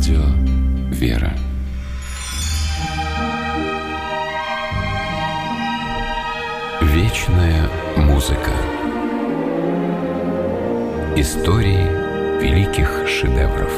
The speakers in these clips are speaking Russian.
Радио «Вера». Вечная музыка. Истории великих шедевров.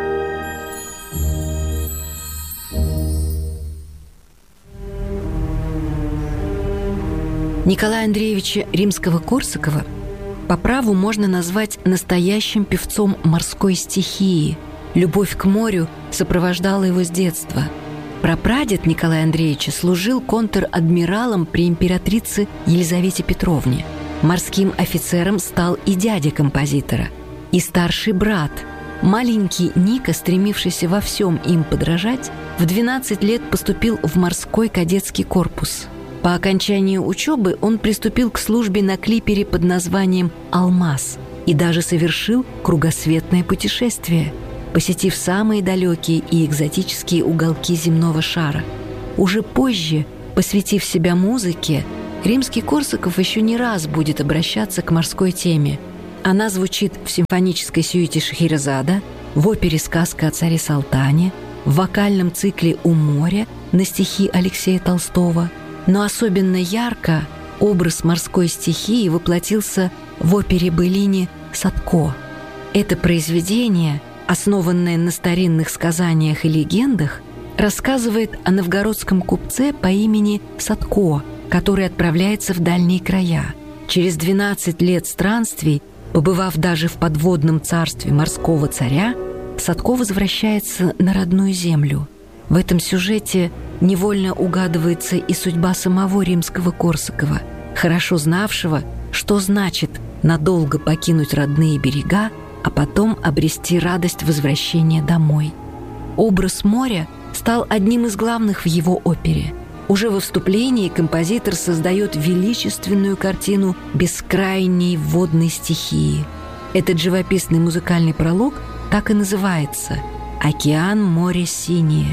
Николая Андреевича Римского-Корсакова по праву можно назвать настоящим певцом морской стихии. Любовь к морю сопровождала его с детства. Прапрадед Николая Андреевича служил контр-адмиралом при императрице Елизавете Петровне. Морским офицером стал и дядя композитора, и старший брат. Маленький Ника, стремившийся во всем им подражать, в 12 лет поступил в морской кадетский корпус. По окончании учебы он приступил к службе на клипере под названием «Алмаз» и даже совершил кругосветное путешествие, посетив самые далекие и экзотические уголки земного шара. Уже позже, посвятив себя музыке, Римский-Корсаков еще не раз будет обращаться к морской теме. Она звучит в симфонической сюите Шахерезада, в опере «Сказка о царе Салтане», в вокальном цикле «У моря» на стихи Алексея Толстого. Но особенно ярко образ морской стихии воплотился в опере Беллини «Садко». Это произведение, основанное на старинных сказаниях и легендах, рассказывает о новгородском купце по имени Садко, который отправляется в дальние края. Через 12 лет странствий, побывав даже в подводном царстве морского царя, Садко возвращается на родную землю. В этом сюжете невольно угадывается и судьба самого Римского-Корсакова, хорошо знавшего, что значит надолго покинуть родные берега, а потом обрести радость возвращения домой. Образ моря стал одним из главных в его опере. Уже во вступлении композитор создает величественную картину бескрайней водной стихии. Этот живописный музыкальный пролог так и называется «Океан, море синее».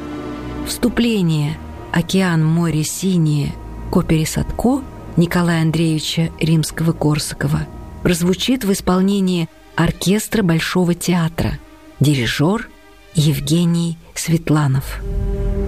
Вступление «Океан, море синее» к опере Садко Николая Андреевича Римского-Корсакова прозвучит в исполнении оркестра Большого театра, дирижер Евгений Светланов.